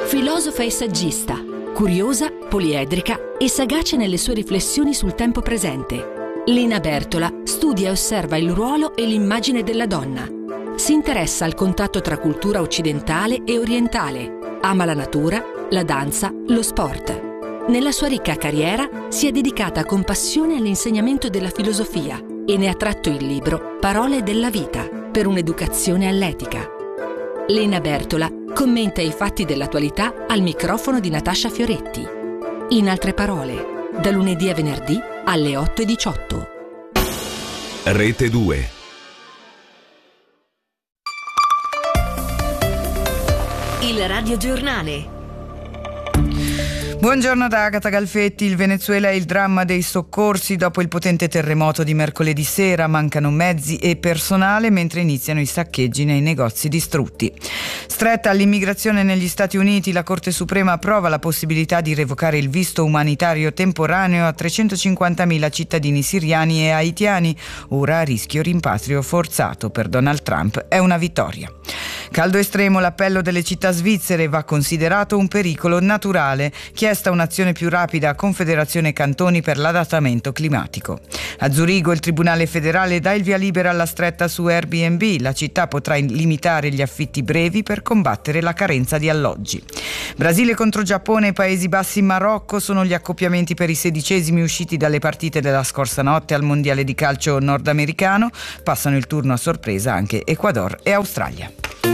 Filosofa e saggista, curiosa, poliedrica e sagace nelle sue riflessioni sul tempo presente, Lina Bertola studia e osserva il ruolo e l'immagine della donna. Si interessa al contatto tra cultura occidentale e orientale, ama la natura, la danza, lo sport. Nella sua ricca carriera si è dedicata con passione all'insegnamento della filosofia e ne ha tratto il libro Parole della vita per un'educazione all'etica. Lina Bertola commenta i fatti dell'attualità al microfono di Natascia Fioretti. In altre parole, da lunedì a venerdì alle 8:18. Rete 2. Il radiogiornale. Buongiorno da Agata Galfetti. Il Venezuela è il dramma dei soccorsi dopo il potente terremoto di mercoledì sera. Mancano mezzi e personale mentre iniziano i saccheggi nei negozi distrutti. Stretta all'immigrazione negli Stati Uniti, la Corte Suprema approva la possibilità di revocare il visto umanitario temporaneo a 350.000 cittadini siriani e haitiani, ora a rischio rimpatrio forzato. Per Donald Trump è una vittoria. Caldo estremo, l'appello delle città svizzere va considerato un pericolo naturale. Chiesta un'azione più rapida a Confederazione Cantoni per l'adattamento climatico. A Zurigo il Tribunale federale dà il via libera alla stretta su Airbnb. La città potrà limitare gli affitti brevi per combattere la carenza di alloggi. Brasile contro Giappone e Paesi Bassi in Marocco sono gli accoppiamenti per i 16esimi usciti dalle partite della scorsa notte al Mondiale di calcio nordamericano. Passano il turno a sorpresa anche Ecuador e Australia.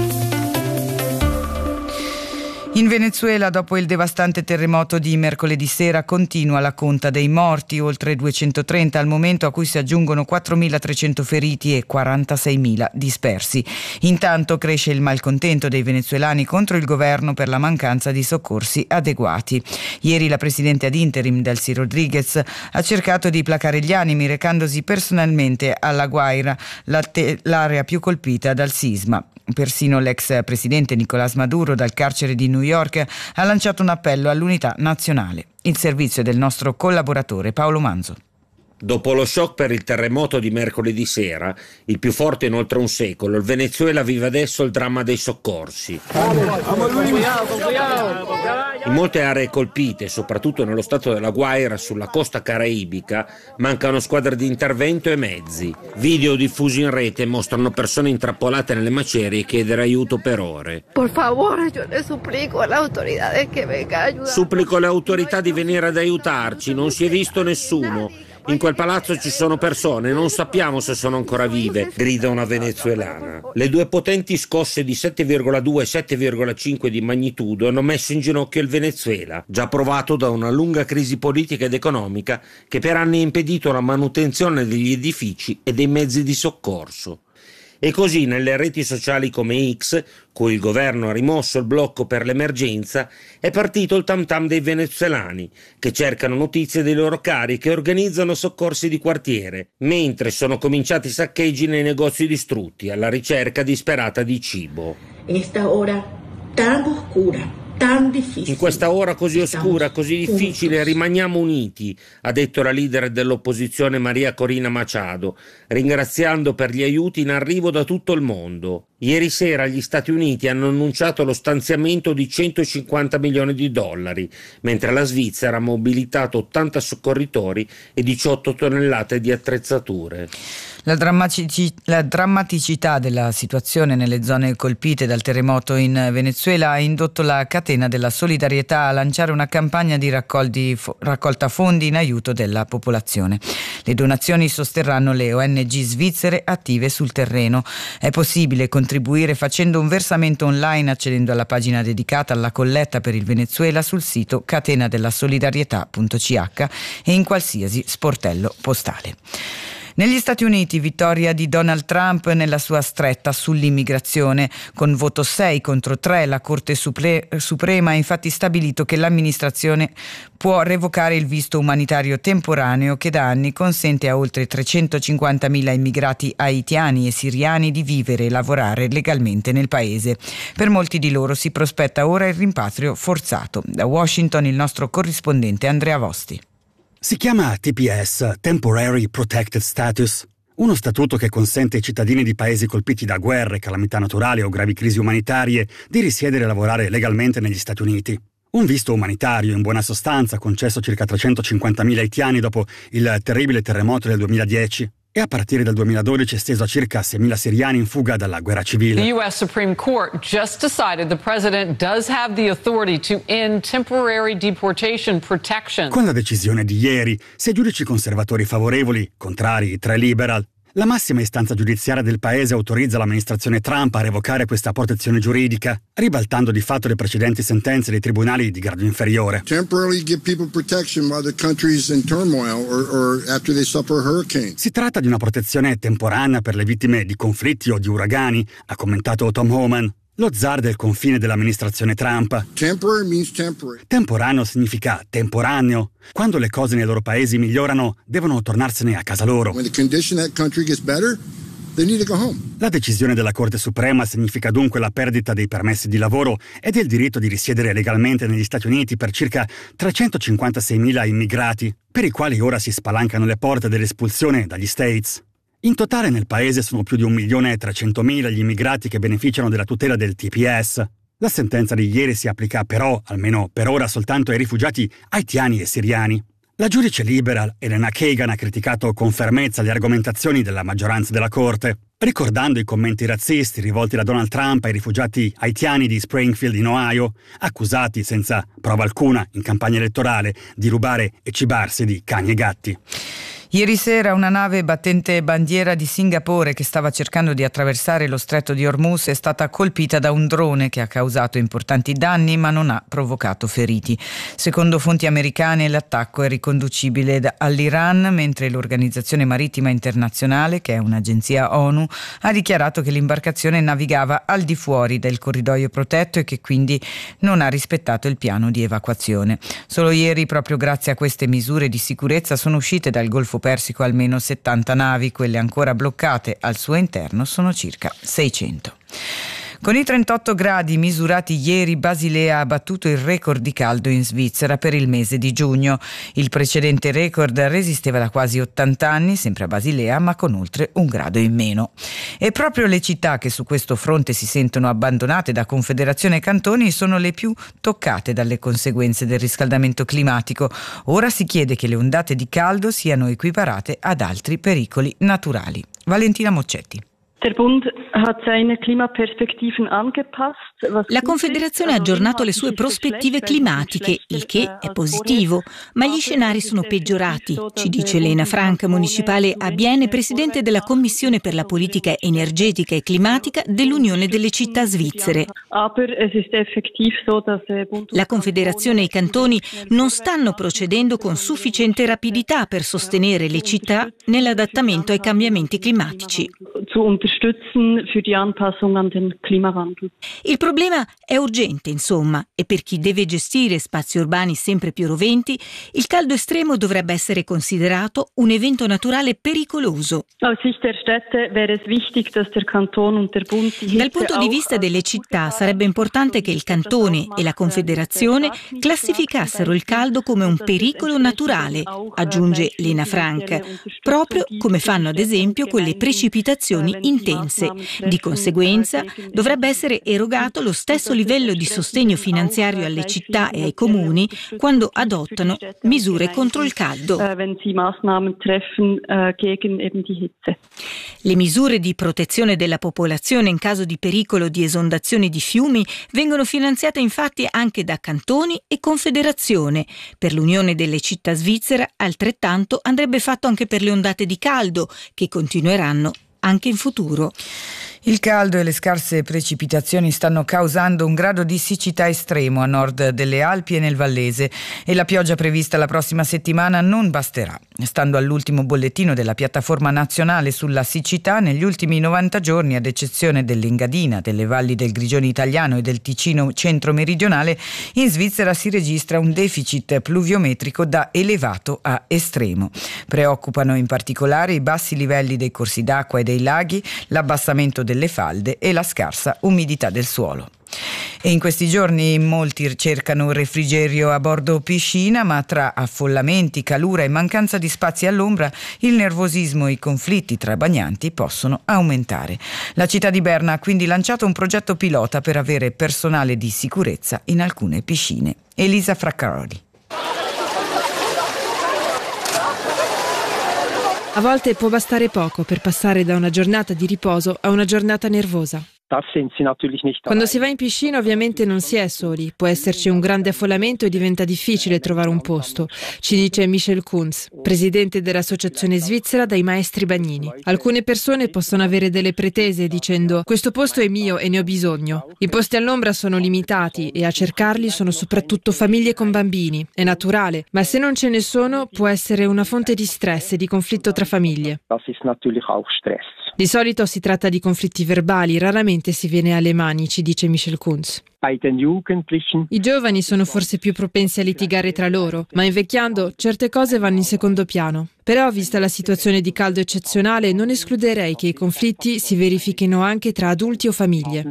In Venezuela, dopo il devastante terremoto di mercoledì sera, continua la conta dei morti, oltre 230 al momento, a cui si aggiungono 4.300 feriti e 46.000 dispersi. Intanto cresce il malcontento dei venezuelani contro il governo per la mancanza di soccorsi adeguati. Ieri la presidente ad interim Delcy Rodriguez ha cercato di placare gli animi recandosi personalmente alla Guaira, l'area più colpita dal sisma. Persino l'ex presidente Nicolás Maduro dal carcere di New York ha lanciato un appello all'unità nazionale. Il servizio del nostro collaboratore Paolo Manzo. Dopo lo shock per il terremoto di mercoledì sera, il più forte in oltre un secolo, il Venezuela vive adesso il dramma dei soccorsi. In molte aree colpite, soprattutto nello stato della Guaira, sulla costa caraibica, mancano squadre di intervento e mezzi. Video diffusi in rete mostrano persone intrappolate nelle macerie chiedere aiuto per ore. Por favor, yo le suplico a las autoridades que venga a ayudar. Supplico alle autorità di venire ad aiutarci, non si è visto nessuno. In quel palazzo ci sono persone, non sappiamo se sono ancora vive, grida una venezuelana. Le due potenti scosse di 7,2 e 7,5 di magnitudo hanno messo in ginocchio il Venezuela, già provato da una lunga crisi politica ed economica che per anni ha impedito la manutenzione degli edifici e dei mezzi di soccorso. E così nelle reti sociali come X, cui il governo ha rimosso il blocco per l'emergenza, è partito il tam tam dei venezuelani, che cercano notizie dei loro cari e che organizzano soccorsi di quartiere, mentre sono cominciati i saccheggi nei negozi distrutti, alla ricerca disperata di cibo. Esta ora tan oscura. In questa ora così oscura, così difficile, rimaniamo uniti, ha detto la leader dell'opposizione Maria Corina Machado, ringraziando per gli aiuti in arrivo da tutto il mondo. Ieri sera gli Stati Uniti hanno annunciato lo stanziamento di 150 milioni di dollari, mentre la Svizzera ha mobilitato 80 soccorritori e 18 tonnellate di attrezzature. La drammaticità della situazione nelle zone colpite dal terremoto in Venezuela ha indotto la catena della solidarietà a lanciare una campagna di raccolta fondi in aiuto della popolazione. Le donazioni sosterranno le ONG svizzere attive sul terreno. È possibile contribuire facendo un versamento online accedendo alla pagina dedicata alla colletta per il Venezuela sul sito catenadellasolidarietà.ch e in qualsiasi sportello postale. Negli Stati Uniti, vittoria di Donald Trump nella sua stretta sull'immigrazione. Con voto 6 contro 3, la Corte Suprema ha infatti stabilito che l'amministrazione può revocare il visto umanitario temporaneo che da anni consente a oltre 350.000 immigrati haitiani e siriani di vivere e lavorare legalmente nel paese. Per molti di loro si prospetta ora il rimpatrio forzato. Da Washington il nostro corrispondente Andrea Vosti. Si chiama TPS, Temporary Protected Status. Uno statuto che consente ai cittadini di paesi colpiti da guerre, calamità naturali o gravi crisi umanitarie di risiedere e lavorare legalmente negli Stati Uniti. Un visto umanitario, in buona sostanza, concesso circa 350.000 haitiani dopo il terribile terremoto del 2010 e a partire dal 2012 esteso a circa 6.000 siriani in fuga dalla guerra civile. The U.S. Supreme Court just decided the president does have the authority to end temporary deportation protection. Con la decisione di ieri, 6 giudici conservatori favorevoli, contrari 3 liberal, la massima istanza giudiziaria del paese autorizza l'amministrazione Trump a revocare questa protezione giuridica, ribaltando di fatto le precedenti sentenze dei tribunali di grado inferiore. Temporarily give people protection while the country's in turmoil or after they suffer a hurricane. Si tratta di una protezione temporanea per le vittime di conflitti o di uragani, ha commentato Tom Homan, lo zar del confine dell'amministrazione Trump. Temporary means temporary. Temporaneo significa temporaneo. Quando le cose nei loro paesi migliorano, devono tornarsene a casa loro. When the condition of that country gets better, they need to go home. La decisione della Corte Suprema significa dunque la perdita dei permessi di lavoro e del diritto di risiedere legalmente negli Stati Uniti per circa 356.000 immigrati, per i quali ora si spalancano le porte dell'espulsione dagli States. In totale nel paese sono più di 1.300.000 gli immigrati che beneficiano della tutela del TPS. La sentenza di ieri si applica però, almeno per ora, soltanto ai rifugiati haitiani e siriani. La giudice liberal Elena Kagan ha criticato con fermezza le argomentazioni della maggioranza della Corte, ricordando i commenti razzisti rivolti da Donald Trump ai rifugiati haitiani di Springfield in Ohio, accusati senza prova alcuna in campagna elettorale di rubare e cibarsi di cani e gatti. Ieri sera una nave battente bandiera di Singapore che stava cercando di attraversare lo stretto di Hormuz è stata colpita da un drone che ha causato importanti danni ma non ha provocato feriti. Secondo fonti americane l'attacco è riconducibile all'Iran, mentre l'Organizzazione Marittima Internazionale, che è un'agenzia ONU, ha dichiarato che l'imbarcazione navigava al di fuori del corridoio protetto e che quindi non ha rispettato il piano di evacuazione. Solo ieri, proprio grazie a queste misure di sicurezza, sono uscite dal Golfo Persico almeno 70 navi, quelle ancora bloccate al suo interno sono circa 600. Con i 38 gradi misurati ieri, Basilea ha battuto il record di caldo in Svizzera per il mese di giugno. Il precedente record resisteva da quasi 80 anni, sempre a Basilea, ma con oltre 1 grado in meno. E proprio le città che su questo fronte si sentono abbandonate da Confederazione e Cantoni sono le più toccate dalle conseguenze del riscaldamento climatico. Ora si chiede che le ondate di caldo siano equiparate ad altri pericoli naturali. Valentina Moccetti. La Confederazione ha aggiornato le sue prospettive climatiche, il che è positivo, ma gli scenari sono peggiorati, ci dice Lena Frank, municipale a Bienne, presidente della Commissione per la politica energetica e climatica dell'Unione delle città svizzere. La Confederazione e i cantoni non stanno procedendo con sufficiente rapidità per sostenere le città nell'adattamento ai cambiamenti climatici. Il problema è urgente, insomma, e per chi deve gestire spazi urbani sempre più roventi, il caldo estremo dovrebbe essere considerato un evento naturale pericoloso. Dal punto di vista delle città sarebbe importante che il cantone e la Confederazione classificassero il caldo come un pericolo naturale, aggiunge Lena Frank, proprio come fanno ad esempio con le precipitazioni intense. Di conseguenza dovrebbe essere erogato lo stesso livello di sostegno finanziario alle città e ai comuni quando adottano misure contro il caldo. Le misure di protezione della popolazione in caso di pericolo di esondazioni di fiumi vengono finanziate infatti anche da cantoni e confederazione. Per l'Unione delle città svizzera altrettanto andrebbe fatto anche per le ondate di caldo che continueranno anche in futuro. Il caldo e le scarse precipitazioni stanno causando un grado di siccità estremo a nord delle Alpi e nel Vallese e la pioggia prevista la prossima settimana non basterà. Stando all'ultimo bollettino della piattaforma nazionale sulla siccità, negli ultimi 90 giorni, ad eccezione dell'Engadina, delle valli del Grigione italiano e del Ticino centro-meridionale, in Svizzera si registra un deficit pluviometrico da elevato a estremo. Preoccupano in particolare i bassi livelli dei corsi d'acqua e dei laghi, l'abbassamento delle falde e la scarsa umidità del suolo. E in questi giorni molti cercano un refrigerio a bordo piscina, ma tra affollamenti, calura e mancanza di spazi all'ombra, il nervosismo e i conflitti tra bagnanti possono aumentare. La città di Berna ha quindi lanciato un progetto pilota per avere personale di sicurezza in alcune piscine. Elisa Fraccaroli. A volte può bastare poco per passare da una giornata di riposo a una giornata nervosa. Quando si va in piscina ovviamente non si è soli, può esserci un grande affollamento e diventa difficile trovare un posto, ci dice Michel Kunz, presidente dell'Associazione Svizzera dei Maestri Bagnini. Alcune persone possono avere delle pretese dicendo «questo posto è mio e ne ho bisogno». I posti all'ombra sono limitati e a cercarli sono soprattutto famiglie con bambini, è naturale, ma se non ce ne sono può essere una fonte di stress e di conflitto tra famiglie. Di solito si tratta di conflitti verbali, raramente si viene alle mani, ci dice Michel Kunz. I giovani sono forse più propensi a litigare tra loro, ma invecchiando certe cose vanno in secondo piano. Però, vista la situazione di caldo eccezionale, non escluderei che i conflitti si verifichino anche tra adulti o famiglie.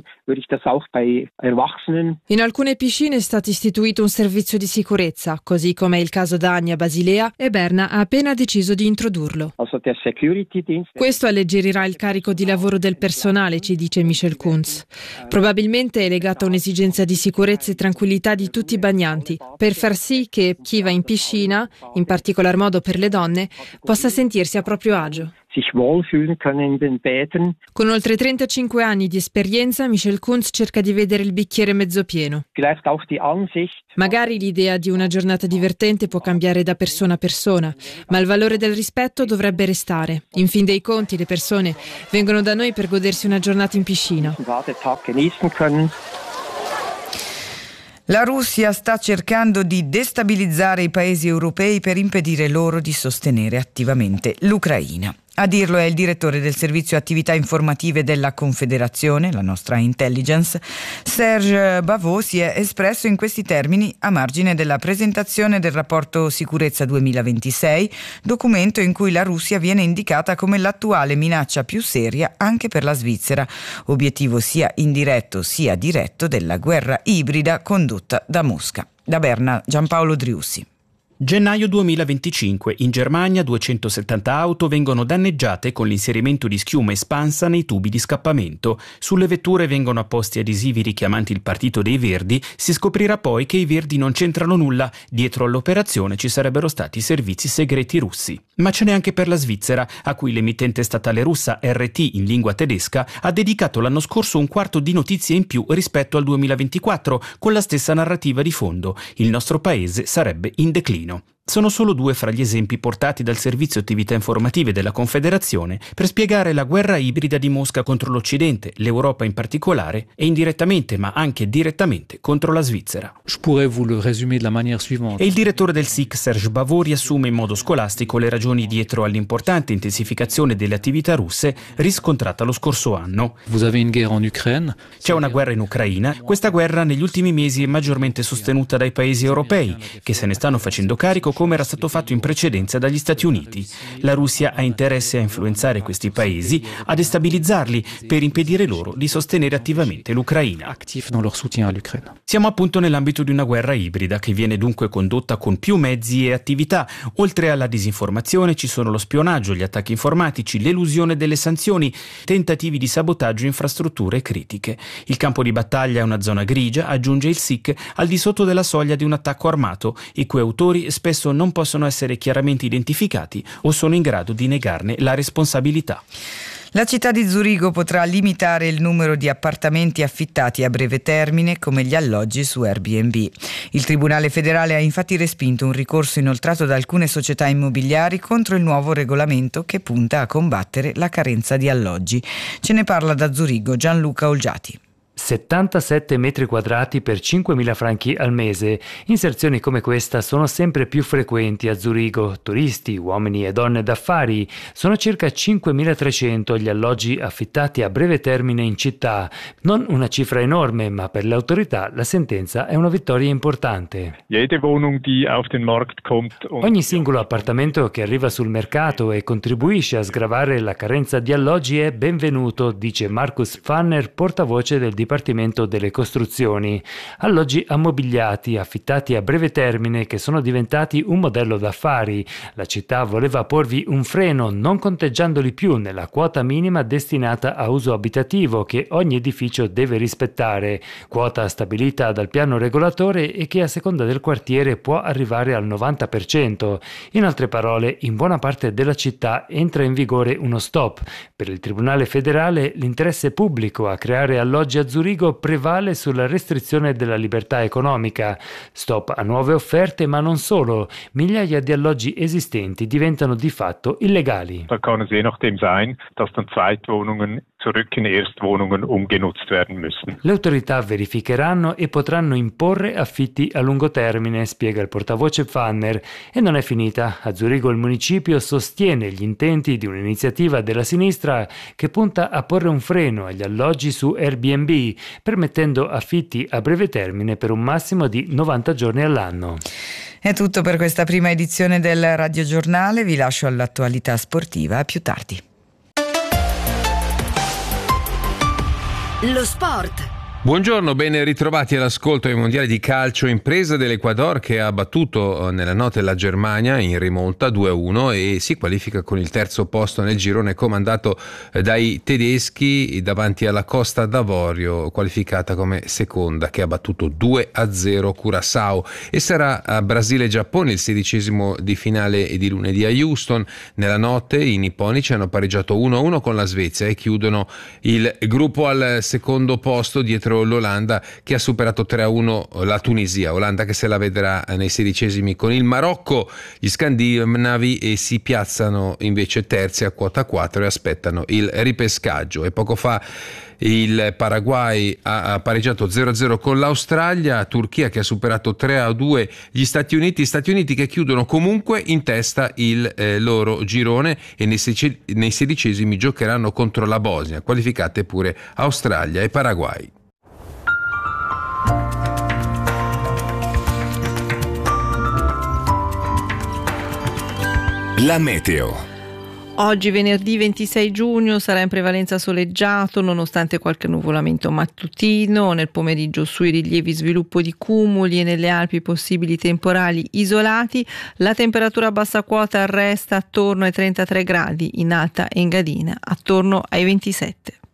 In alcune piscine è stato istituito un servizio di sicurezza, così come è il caso da anni a Basilea, e Berna ha appena deciso di introdurlo. Questo alleggerirà il carico di lavoro del personale, ci dice Michel Kunz. Probabilmente è legato a un'esigenza di sicurezza e tranquillità di tutti i bagnanti, per far sì che chi va in piscina, in particolar modo per le donne, possa sentirsi a proprio agio. Con oltre 35 anni di esperienza, Michel Kunz cerca di vedere il bicchiere mezzo pieno. Magari l'idea di una giornata divertente può cambiare da persona a persona, ma il valore del rispetto dovrebbe restare. In fin dei conti, le persone vengono da noi per godersi una giornata in piscina. La Russia sta cercando di destabilizzare i paesi europei per impedire loro di sostenere attivamente l'Ucraina. A dirlo è il direttore del servizio attività informative della Confederazione, la nostra intelligence. Serge Bavot si è espresso in questi termini a margine della presentazione del rapporto Sicurezza 2026, documento in cui la Russia viene indicata come l'attuale minaccia più seria anche per la Svizzera, obiettivo sia indiretto sia diretto della guerra ibrida condotta da Mosca. Da Berna, Giampaolo Driussi. Gennaio 2025. In Germania 270 auto vengono danneggiate con l'inserimento di schiuma espansa nei tubi di scappamento. Sulle vetture vengono apposti adesivi richiamanti il partito dei Verdi. Si scoprirà poi che i Verdi non c'entrano nulla. Dietro all'operazione ci sarebbero stati servizi segreti russi. Ma ce n'è anche per la Svizzera, a cui l'emittente statale russa RT in lingua tedesca ha dedicato l'anno scorso un quarto di notizie in più rispetto al 2024, con la stessa narrativa di fondo. Il nostro paese sarebbe in declino. Sono solo due fra gli esempi portati dal Servizio Attività Informative della Confederazione per spiegare la guerra ibrida di Mosca contro l'Occidente, l'Europa in particolare, e indirettamente ma anche direttamente contro la Svizzera. E il direttore del SIC, Serge Bavot, riassume in modo scolastico le ragioni dietro all'importante intensificazione delle attività russe riscontrata lo scorso anno. C'è una guerra in Ucraina. Questa guerra negli ultimi mesi è maggiormente sostenuta dai paesi europei, che se ne stanno facendo carico come era stato fatto in precedenza dagli Stati Uniti. La Russia ha interesse a influenzare questi paesi, a destabilizzarli per impedire loro di sostenere attivamente l'Ucraina. Siamo appunto nell'ambito di una guerra ibrida che viene dunque condotta con più mezzi e attività. Oltre alla disinformazione ci sono lo spionaggio, gli attacchi informatici, l'elusione delle sanzioni, tentativi di sabotaggio infrastrutture critiche. Il campo di battaglia è una zona grigia, aggiunge il SIC, al di sotto della soglia di un attacco armato, i cui autori spesso non possono essere chiaramente identificati o sono in grado di negarne la responsabilità. La città di Zurigo potrà limitare il numero di appartamenti affittati a breve termine come gli alloggi su Airbnb. Il Tribunale federale ha infatti respinto un ricorso inoltrato da alcune società immobiliari contro il nuovo regolamento che punta a combattere la carenza di alloggi. Ce ne parla da Zurigo Gianluca Olgiati. 77 metri quadrati per 5.000 franchi al mese. Inserzioni come questa sono sempre più frequenti a Zurigo. Turisti, uomini e donne d'affari. Sono circa 5.300 gli alloggi affittati a breve termine in città. Non una cifra enorme, ma per le autorità la sentenza è una vittoria importante. Ogni singolo appartamento che arriva sul mercato e contribuisce a sgravare la carenza di alloggi è benvenuto, dice Markus Pfanner, portavoce del Dipartimento Dipartimento delle Costruzioni. Alloggi ammobiliati, affittati a breve termine, che sono diventati un modello d'affari. La città voleva porvi un freno, non conteggiandoli più nella quota minima destinata a uso abitativo che ogni edificio deve rispettare, quota stabilita dal piano regolatore e che a seconda del quartiere può arrivare al 90%. In altre parole, in buona parte della città entra in vigore uno stop. Per il Tribunale federale l'interesse pubblico a creare alloggi a Zurigo prevale sulla restrizione della libertà economica. Stop a nuove offerte, ma non solo. Migliaia di alloggi esistenti diventano di fatto illegali. Da kann es je nachdem sein, dass dann Zweitwohnungen zurück in Erstwohnungen umgenutzt werden müssen. Le autorità verificheranno e potranno imporre affitti a lungo termine, spiega il portavoce Pfanner. E non è finita. A Zurigo il municipio sostiene gli intenti di un'iniziativa della sinistra che punta a porre un freno agli alloggi su Airbnb, permettendo affitti a breve termine per un massimo di 90 giorni all'anno. È tutto per questa prima edizione del radiogiornale, vi lascio all'attualità sportiva, a più tardi. Lo sport. Buongiorno, ben ritrovati all'ascolto ai mondiali di calcio impresa dell'Ecuador, che ha battuto nella notte la Germania in rimonta 2-1 e si qualifica con il terzo posto nel girone comandato dai tedeschi davanti alla Costa d'Avorio, qualificata come seconda, che ha battuto 2-0 Curaçao, e sarà a Brasile-Giappone il 16° di finale di lunedì a Houston. Nella notte i nipponici hanno pareggiato 1-1 con la Svezia e chiudono il gruppo al secondo posto dietro l'Olanda, che ha superato 3-1 la Tunisia. Olanda che se la vedrà nei 16esimi con il Marocco. Gli scandinavi si piazzano invece terzi a quota 4 e aspettano il ripescaggio. E poco fa il Paraguay ha pareggiato 0-0 con l'Australia, Turchia che ha superato 3-2 gli Stati Uniti che chiudono comunque in testa il loro girone e nei 16esimi giocheranno contro la Bosnia, qualificate pure Australia e Paraguay. La meteo. Oggi venerdì 26 giugno sarà in prevalenza soleggiato nonostante qualche nuvolamento mattutino. Nel pomeriggio sui rilievi sviluppo di cumuli e nelle Alpi possibili temporali isolati. La temperatura a bassa quota resta attorno ai 33 gradi, in Alta Engadina attorno ai 27.